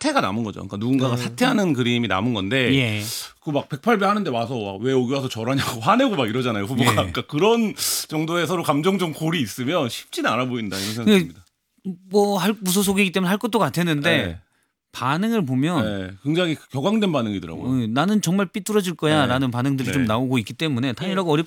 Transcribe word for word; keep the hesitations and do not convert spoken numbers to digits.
사태가 남은 거죠. 그러니까 누군가가 네. 사퇴하는 그림이 남은 건데 예. 그 막 백팔 배 하는데 와서 와, 왜 여기 와서 저러냐고 화내고 막 이러잖아요. 후보가. 예. 그러니까 그런 정도의 서로 감정적 골이 있으면 쉽지는 않아 보인다 이런 생각이 듭니다. 뭐 할 무소속이기 때문에 할 것도 같았는데 네. 반응을 보면 네, 굉장히 격앙된 반응이더라고요. 어, 나는 정말 삐뚤어질 거야라는 네. 반응들이 네. 좀 나오고 있기 때문에 탄핵이라고 어렵